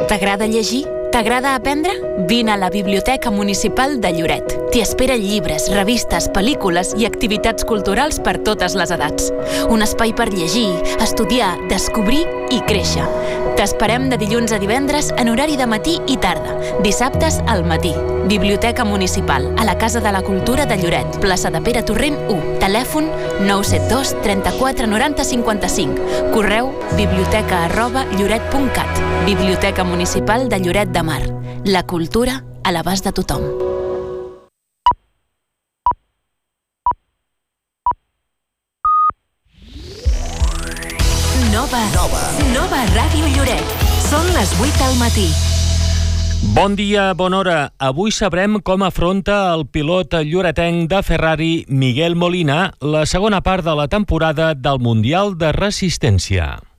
T'agrada llegir? T'agrada aprendre? Vine a la Biblioteca Municipal de Lloret. T'hi espera llibres, revistes, pel·lícules i activitats culturals per totes les edats. Un espai per llegir, estudiar, descobrir i créixer. T'esperem de dilluns a divendres en horari de matí i tarda, dissabtes al matí. Biblioteca Municipal, a la Casa de la Cultura de Lloret, plaça de Pere Torrent 1, telèfon 972 34 90 55, correu biblioteca@lloret.cat. Biblioteca Municipal de Lloret de Mar. La cultura a l'abast de tothom. Nova Ràdio Lloret. Són les 8 del matí. Bon dia, bona hora. Avui sabrem com afronta el pilot lloretenc de Ferrari, Miguel Molina, la segona part de la temporada del Mundial de Resistència.